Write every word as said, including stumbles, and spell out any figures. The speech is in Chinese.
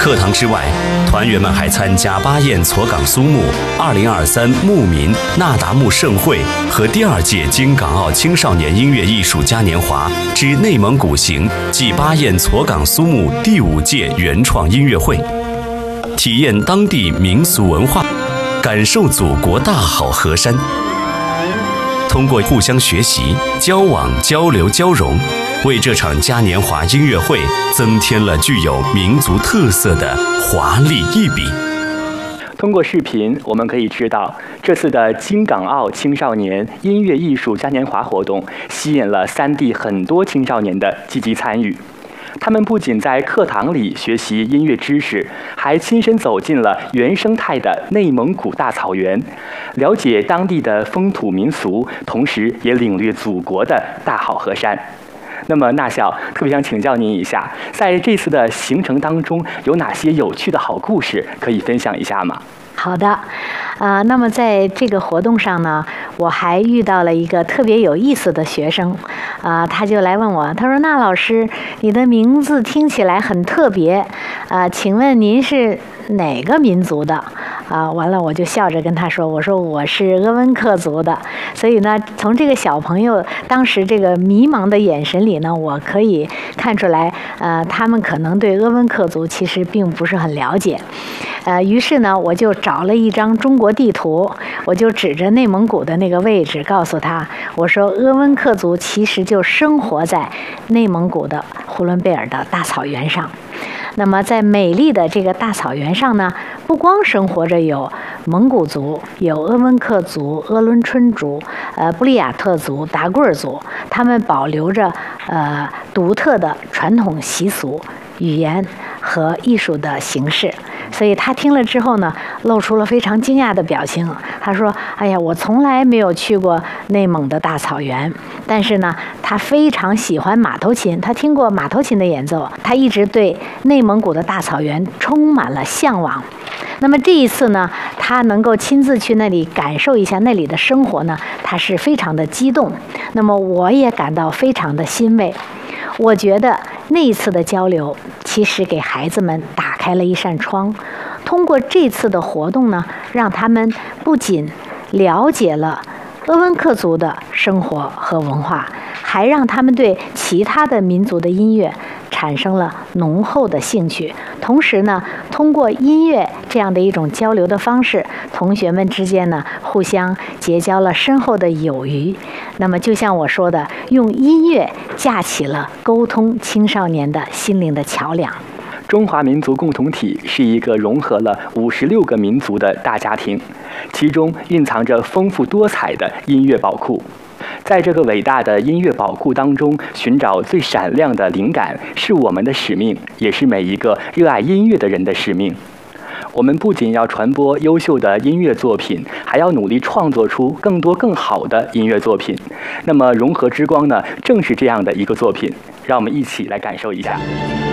课堂之外，团员们还参加巴彦措港苏木二零二三牧民那达慕盛会和第二届京港澳青少年音乐艺术嘉年华之内蒙古行暨巴彦措港苏木第五届原创音乐会，体验当地民俗文化，感受祖国大好河山。通过互相学习、交往、交流、交融，为这场嘉年华音乐会增添了具有民族特色的华丽一笔。 通过视频，我们可以知道，这次的京港澳青少年音乐艺术嘉年华活动吸引了三地很多青少年的积极参与。他们不仅在课堂里学习音乐知识，还亲身走进了原生态的内蒙古大草原，了解当地的风土民俗，同时也领略祖国的大好河山。那么纳笑特别想请教您一下，在这次的行程当中，有哪些有趣的好故事可以分享一下吗？ 好的，呃，那么在这个活动上呢，我还遇到了一个特别有意思的学生，啊、呃，他就来问我，他说：“那老师，你的名字听起来很特别，啊、呃，请问您是哪个民族的？”啊、呃，完了我就笑着跟他说：“我说我是鄂温克族的。”所以呢，从这个小朋友当时这个迷茫的眼神里呢，我可以看出来，呃，他们可能对鄂温克族其实并不是很了解。呃，于是呢，我就找了一张中国地图，我就指着内蒙古的那个位置，告诉他，我说鄂温克族其实就生活在内蒙古的呼伦贝尔的大草原上。那么在美丽的这个大草原上呢，不光生活着有蒙古族、有鄂温克族、鄂伦春族、呃布里亚特族、达斡尔族，他们保留着呃独特的传统习俗、语言和艺术的形式。所以他听了之后呢，露出了非常惊讶的表情。他说：“哎呀，我从来没有去过内蒙的大草原，但是呢，他非常喜欢马头琴，他听过马头琴的演奏，他一直对内蒙古的大草原充满了向往。那么这一次呢，他能够亲自去那里感受一下那里的生活呢，他是非常的激动。那么我也感到非常的欣慰。我觉得那一次的交流，其实给孩子们打开了一扇窗。通过这次的活动呢，让他们不仅了解了鄂温克族的生活和文化，还让他们对其他的民族的音乐产生了浓厚的兴趣。同时呢，通过音乐这样的一种交流的方式，同学们之间呢互相结交了深厚的友谊。那么就像我说的，用音乐架起了沟通青少年的心灵的桥梁。 中华民族共同体是一个融合了五十六个民族的大家庭，其中蕴藏着丰富多彩的音乐宝库。在这个伟大的音乐宝库当中，寻找最闪亮的灵感，是我们的使命，也是每一个热爱音乐的人的使命。我们不仅要传播优秀的音乐作品，还要努力创作出更多更好的音乐作品。那么融合之光呢，正是这样的一个作品，让我们一起来感受一下。